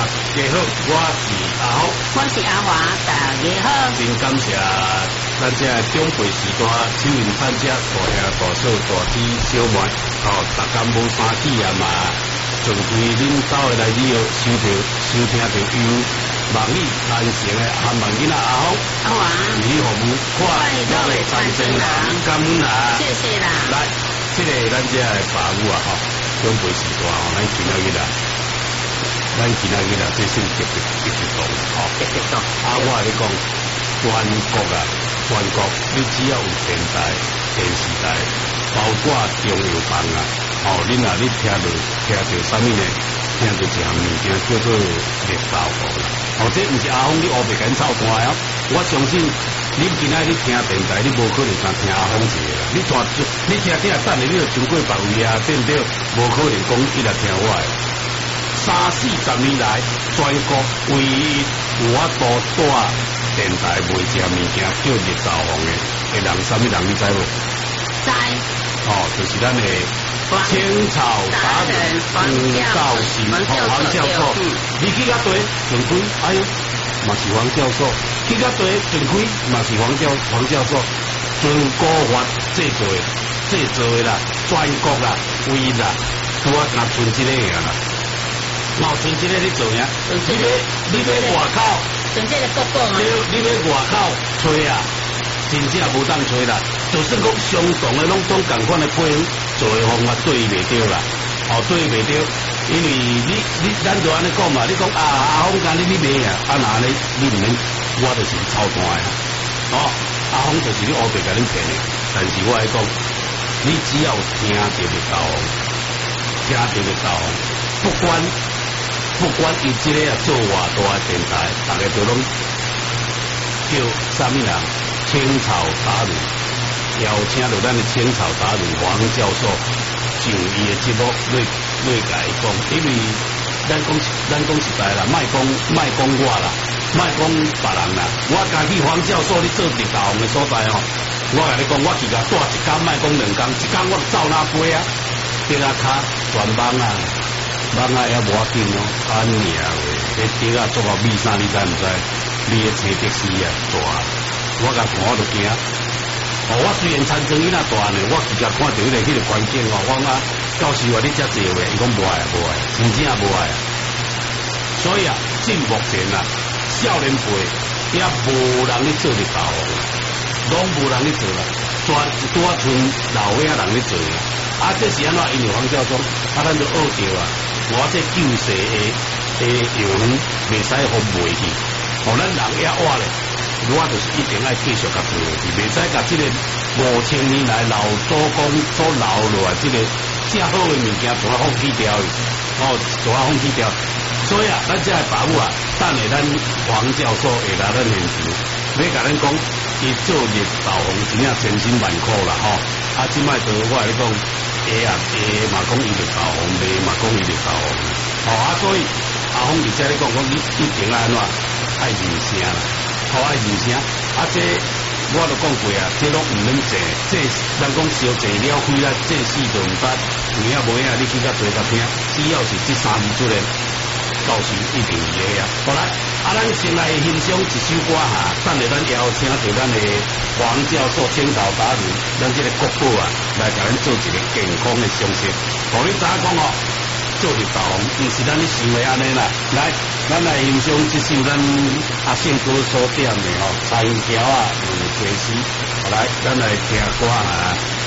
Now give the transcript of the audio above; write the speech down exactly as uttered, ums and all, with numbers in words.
家好，我是阿豪， 我是阿华，大家好。 真感谢咱这长辈时代手艺产者大兄大嫂大姊小妹，哦，逐工无生气啊嘛，尽开恁兜的来旅游，收着收听着有望你传承的汉望囡仔阿豪， 阿华， 你服务快乐的传承人，感恩啊！ 谢谢啦。 来，这个咱这的爸母啊，吼，长辈时代吼，咱今仔日啊。咱今仔日啊，这算特别特别重，吼， 特别重。 啊，我跟你讲，全国啊，全国，你只要有电台、电视台，包括中药房啊，吼，恁啊，你听到听到啥物呢？听到一项物件叫做绿豆黄啦，吼，这毋是阿峰你乌白紧操蛋啊！我相信你今仔日听电台，你无可能敢听阿峰一个啦，你全你听听等下你就经过别位啊，对毋对？无可能讲伊来听我的。三四十年来，全国唯一有法度带电台卖这物件叫绿豆黄的的人，啥物人你知无？ 知。 哦，就是咱的青草达人黄道行黄教授。你去甲对全开，哎呦，嘛是黄教授；去甲对全开，嘛是黄教黄教授。全国法制作的，制作的啦，全国啦，唯一啦，拄啊，若剩一个样啦。冇剩这个你做呀？你要你要外口， 剩这个国宝啊！ 你你要外口吹啊，真正无当吹啦。就算讲相同的拢总共款的配方，做的方法对袂着啦，哦对袂着，因为你你咱就安尼讲嘛，你讲啊阿峰讲你你买啊，啊那你你唔免，我就是操蛋呀，哦阿峰就是你乌白甲恁骗的，但是我来讲，你只要听着绿豆黄，听着绿豆黄，不管。不管伊即个啊做偌大电台，大家都拢叫啥物人？青草达人，邀请到咱的青草达人黄教授上伊的节目来来甲伊讲，因为咱讲咱讲实在啦，卖讲卖讲我啦，卖讲别人啦，我家己黄教授你做绿豆黄的所在吼，我甲你讲，我去甲带一工，卖讲两工，一工我走哪飞啊？跌啊卡全网啊！网啊也无要紧哦，安尼啊喂，迄碟啊做到米啥你知毋知？你的车的士啊大，我甲看我都惊。哦，我虽然参政伊那大呢，我直接看到迄个迄个环境哦，我讲教授啊，你遮济话，伊讲无爱无爱，真正无爱。所以啊，进目前啊，少年辈也无人去做绿豆黄，拢无人去做啦，全拄啊剩老伙仔人去做啦。啊，这是安怎？因为黄教授，啊，咱就学着啊。我这旧世的的药方袂使互卖去，互咱人也活咧，我就是一定爱继续甲做下去，袂使甲即个五千年来老祖公所留落来即个正好的物件，全放弃掉去，哦，全放弃掉。所以啊，咱这爸母啊，等下咱黄教授会来咱现场，要甲咱讲，伊做绿豆黄真正千辛万苦啦，吼、哦。啊，即摆就我来讲。A 啊 A 嘛讲伊绿豆黄，卖嘛讲伊绿豆黄，哦啊，所以阿峰伫遮咧讲，讲你一定爱安怎爱认声啦，好爱认声，啊这我都讲过啊，这拢毋免坐，这咱讲烧坐了开啦，这事就毋捌，有影无影，你去甲做甲听，只要是这三字出来，到时一定会啊。好来，啊咱先来欣赏一首歌哈，等下咱邀请到咱的黄教授青草达人，咱这个国宝啊。来甲咱做一个健康的常识，互你知影讲哦，做绿豆黄，毋是咱咧想的安尼啦。来，咱来欣赏即首咱阿信哥所点的吼，柴条啊，两西施。来，咱来听歌啊。